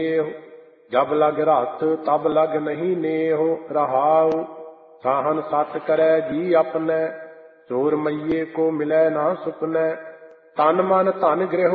जब लग रथ तब लग नहीं नेह। रहाउ साहन सत करे जी अपने, चोर मैये को मिलै ना सुपनै। तन मन धन गृह